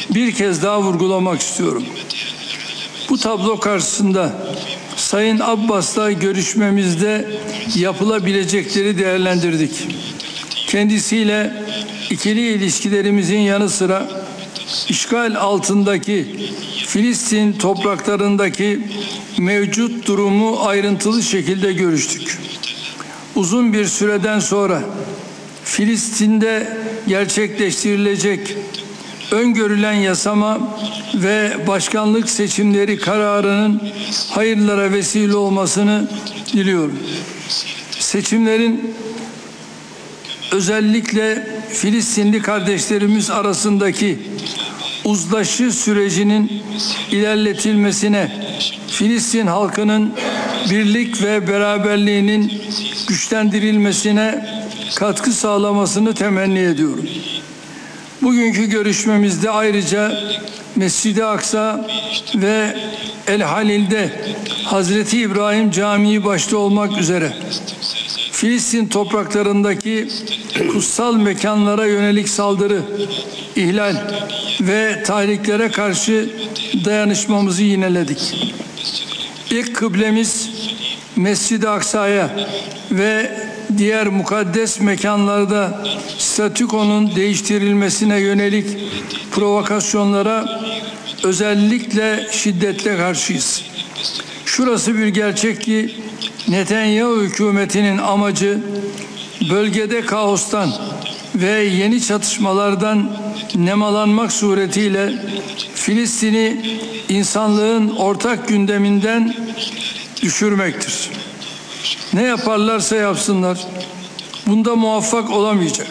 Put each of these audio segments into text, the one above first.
bir kez daha vurgulamak istiyorum. Bu tablo karşısında Sayın Abbas'la görüşmemizde yapılabilecekleri değerlendirdik. Kendisiyle ikili ilişkilerimizin yanı sıra işgal altındaki Filistin topraklarındaki mevcut durumu ayrıntılı şekilde görüştük. Uzun bir süreden sonra Filistin'de gerçekleştirilecek öngörülen yasama ve başkanlık seçimleri kararının hayırlara vesile olmasını diliyorum. Seçimlerin özellikle Filistinli kardeşlerimiz arasındaki uzlaşı sürecinin ilerletilmesine, Filistin halkının birlik ve beraberliğinin güçlendirilmesine katkı sağlamasını temenni ediyorum. Bugünkü görüşmemizde ayrıca Mescid-i Aksa ve El Halil'de Hazreti İbrahim Camii başta olmak üzere Filistin topraklarındaki kutsal mekanlara yönelik saldırı, ihlal ve tahriklere karşı dayanışmamızı yineledik. İlk kıblemiz Mescid-i Aksa'ya ve diğer mukaddes mekanlarda statükonun değiştirilmesine yönelik provokasyonlara özellikle şiddetle karşıyız. Şurası bir gerçek ki Netanyahu hükümetinin amacı bölgede kaostan ve yeni çatışmalardan nemalanmak suretiyle Filistin'i insanlığın ortak gündeminden düşürmektir. Ne yaparlarsa yapsınlar, bunda muvaffak olamayacak.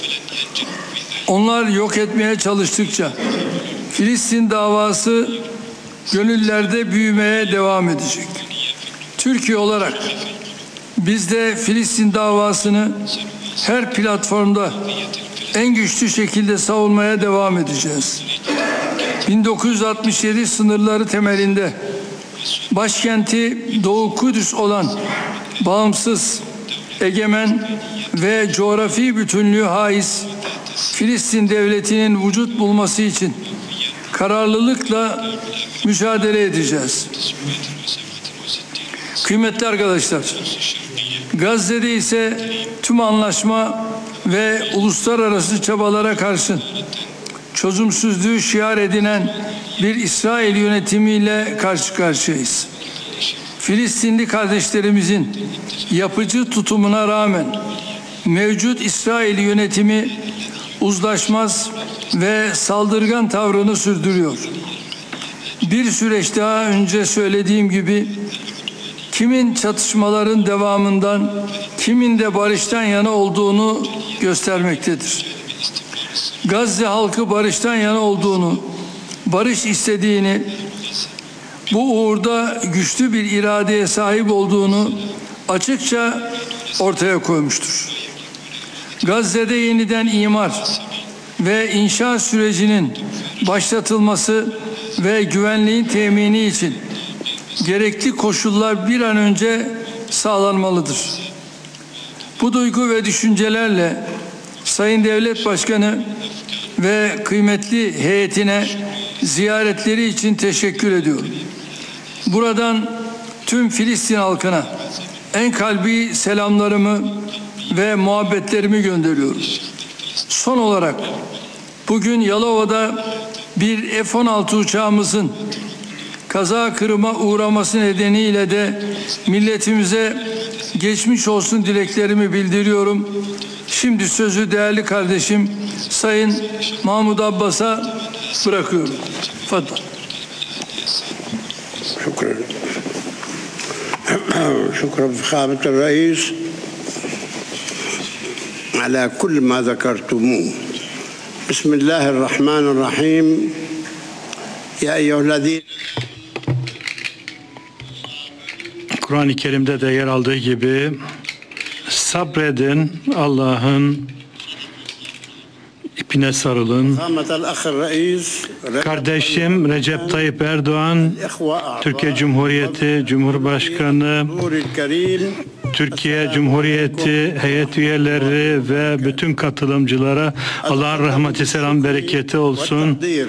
Onlar yok etmeye çalıştıkça Filistin davası gönüllerde büyümeye devam edecek. Türkiye olarak biz de Filistin davasını her platformda en güçlü şekilde savunmaya devam edeceğiz. 1967 sınırları temelinde başkenti Doğu Kudüs olan bağımsız, egemen ve coğrafi bütünlüğü haiz Filistin devletinin vücut bulması için kararlılıkla mücadele edeceğiz. Kıymetli arkadaşlar, Gazze'de ise tüm anlaşma ve uluslararası çabalara karşın çözümsüzlüğü şiar edinen bir İsrail yönetimiyle karşı karşıyayız. Filistinli kardeşlerimizin yapıcı tutumuna rağmen mevcut İsrail yönetimi uzlaşmaz ve saldırgan tavrını sürdürüyor. Bir süreç daha önce söylediğim gibi kimin çatışmaların devamından, kimin de barıştan yana olduğunu göstermektedir. Gazze halkı barıştan yana olduğunu, barış istediğini, bu uğurda güçlü bir iradeye sahip olduğunu açıkça ortaya koymuştur. Gazze'de yeniden imar ve inşa sürecinin başlatılması ve güvenliğin temini için gerekli koşullar bir an önce sağlanmalıdır. Bu duygu ve düşüncelerle Sayın Devlet Başkanı ve kıymetli heyetine ziyaretleri için teşekkür ediyorum. Buradan tüm Filistin halkına en kalbi selamlarımı ve muhabbetlerimi gönderiyorum. Son olarak bugün Yalova'da bir F-16 uçağımızın kaza kırıma uğraması nedeniyle de milletimize geçmiş olsun dileklerimi bildiriyorum. Şimdi sözü değerli kardeşim Sayın Mahmud Abbas'a bırakıyorum. Fadal. شكرا شكرا فخامة الرئيس على كل ما ذكرتموه. بسم الله الرحمن الرحيم يا أيها الذين Kur'an-ı Kerim'de de yer aldığı gibi sabredin, Allah'ın ipine sarılın. Kardeşim Recep Tayyip Erdoğan, Türkiye Cumhuriyeti Cumhurbaşkanı, Türkiye Cumhuriyeti heyet üyeleri ve bütün katılımcılara Allah'ın rahmeti, selam, bereketi olsun.